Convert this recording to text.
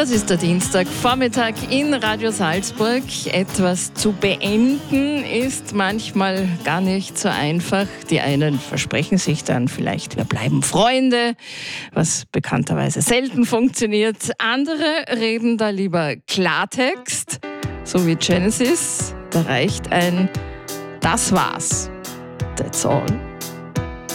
Das ist der Dienstagvormittag in Radio Salzburg. Etwas zu beenden ist manchmal gar nicht so einfach. Die einen versprechen sich dann vielleicht, wir bleiben Freunde, was bekannterweise selten funktioniert. Andere reden da lieber Klartext, so wie Genesis. Da reicht ein "Das war's". That's all.